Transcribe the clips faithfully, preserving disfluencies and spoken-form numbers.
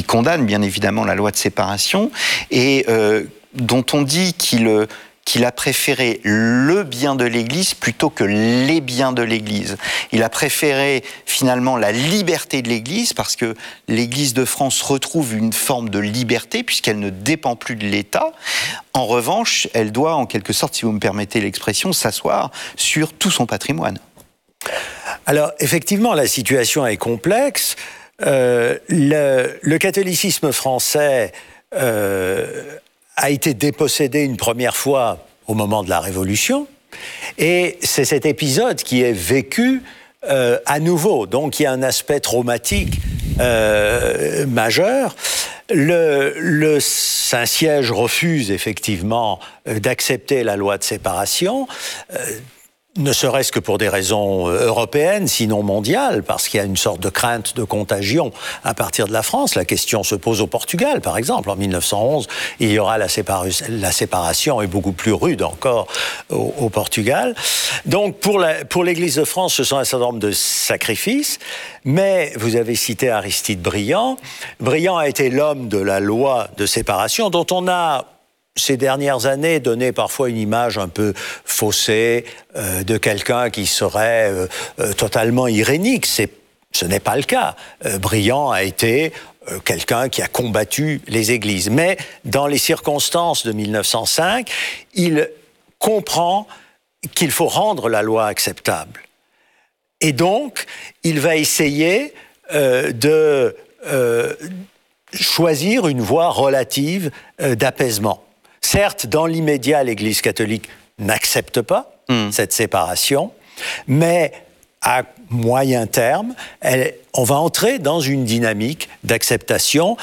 condamne bien évidemment la loi de séparation et euh, dont on dit qu'il, qu'il a préféré le bien de l'Église plutôt que les biens de l'Église. Il a préféré finalement la liberté de l'Église parce que l'Église de France retrouve une forme de liberté puisqu'elle ne dépend plus de l'État. En revanche, elle doit en quelque sorte, si vous me permettez l'expression, s'asseoir sur tout son patrimoine. Alors effectivement, la situation est complexe. Euh, le, le catholicisme français euh, a été dépossédé une première fois au moment de la Révolution, et c'est cet épisode qui est vécu euh, à nouveau. Donc il y a un aspect traumatique euh, majeur. Le, le Saint-Siège refuse effectivement euh, d'accepter la loi de séparation. Euh, ne serait-ce que pour des raisons européennes, sinon mondiales, parce qu'il y a une sorte de crainte de contagion à partir de la France. La question se pose au Portugal, par exemple. En mille neuf cent onze, il y aura la, sépara- la séparation, est beaucoup plus rude encore au, au Portugal. Donc, pour, la, pour l'Église de France, ce sont un certain nombre de sacrifices, mais vous avez cité Aristide Briand. Briand a été l'homme de la loi de séparation, dont on a ces dernières années, donner parfois une image un peu faussée euh, de quelqu'un qui serait euh, euh, totalement irénique. C'est, ce n'est pas le cas. Euh, Briand a été euh, quelqu'un qui a combattu les églises. Mais dans les circonstances de mille neuf cent cinq, il comprend qu'il faut rendre la loi acceptable. Et donc, il va essayer euh, de euh, choisir une voie relative euh, d'apaisement. Certes, dans l'immédiat, l'Église catholique n'accepte pas mmh. cette séparation, mais à moyen terme, elle, on va entrer dans une dynamique d'acceptation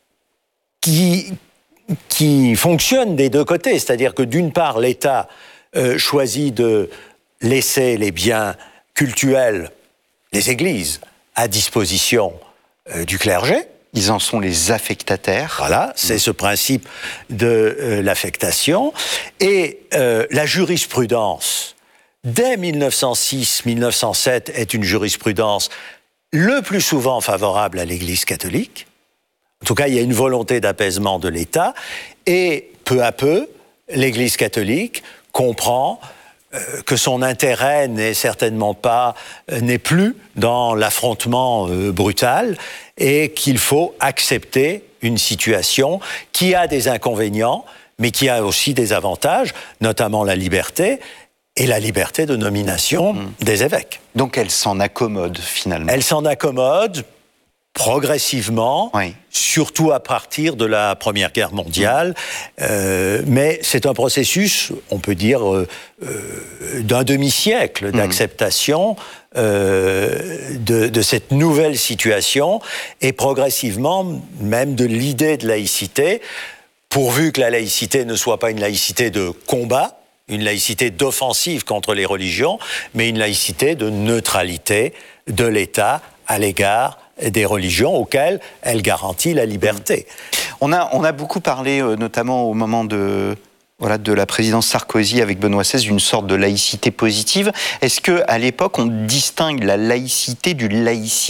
qui, qui fonctionne des deux côtés. C'est-à-dire que d'une part, l'État euh, choisit de laisser les biens cultuels, les églises, à disposition euh, du clergé. Ils en sont les affectataires. Voilà, c'est ce principe de euh, l'affectation. Et euh, la jurisprudence, dès mille neuf cent six mille neuf cent sept, est une jurisprudence le plus souvent favorable à l'Église catholique. En tout cas, il y a une volonté d'apaisement de l'État. Et peu à peu, l'Église catholique comprend euh, que son intérêt n'est certainement pas, euh, n'est plus dans l'affrontement euh, brutal, et qu'il faut accepter une situation qui a des inconvénients, mais qui a aussi des avantages, notamment la liberté, et la liberté de nomination mmh. des évêques. Donc elle s'en accommode finalement. Elle s'en accommode progressivement, oui. surtout à partir de la Première Guerre mondiale, mmh. euh, mais c'est un processus, on peut dire, euh, euh, d'un demi-siècle d'acceptation mmh. euh, de, de cette nouvelle situation, et progressivement même de l'idée de laïcité, pourvu que la laïcité ne soit pas une laïcité de combat, une laïcité d'offensive contre les religions, mais une laïcité de neutralité de l'État à l'égard des religions auxquelles elle garantit la liberté. On a, on a beaucoup parlé, euh, notamment au moment de, voilà, de la présidence Sarkozy avec Benoît seize, d'une sorte de laïcité positive. Est-ce qu'à l'époque, on distingue la laïcité du laïcisme ?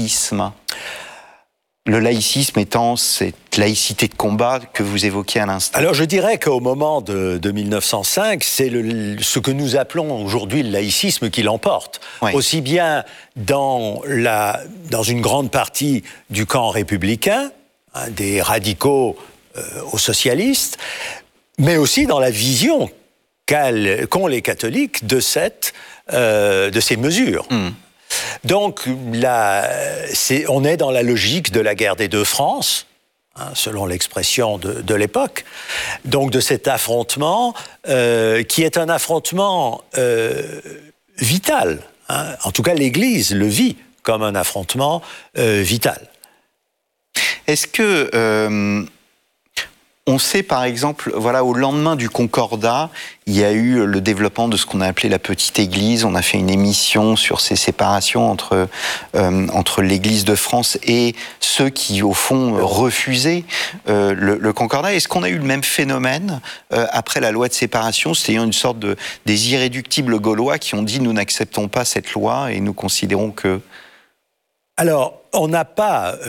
Le laïcisme étant cette laïcité de combat que vous évoquiez à l'instant. Alors je dirais qu'au moment de, de mille neuf cent cinq, c'est le, ce que nous appelons aujourd'hui le laïcisme qui l'emporte. Oui. Aussi bien dans, la, dans une grande partie du camp républicain, hein, des radicaux euh, aux socialistes, mais aussi dans la vision qu'ont les catholiques de, cette, euh, de ces mesures. Mm. Donc, là, c'est, on est dans la logique de la guerre des deux France, hein, selon l'expression de, de l'époque. Donc, de cet affrontement, euh, qui est un affrontement euh, vital. Hein. En tout cas, l'Église le vit comme un affrontement euh, vital. Est-ce que... Euh... On sait par exemple, voilà, au lendemain du Concordat, il y a eu le développement de ce qu'on a appelé la petite Église. On a fait une émission sur ces séparations entre euh, entre l'Église de France et ceux qui, au fond, refusaient euh, le, le Concordat. Est-ce qu'on a eu le même phénomène euh, après la loi de séparation, c'est-à-dire une sorte de des irréductibles gaulois qui ont dit nous n'acceptons pas cette loi et nous considérons que... Alors, on n'a pas